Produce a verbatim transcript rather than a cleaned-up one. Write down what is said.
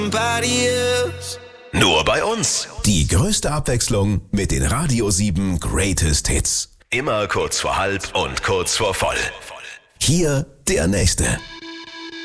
Nur bei uns. Die größte Abwechslung mit den Radio sieben Greatest Hits. Immer kurz vor halb und kurz vor voll. Hier der nächste.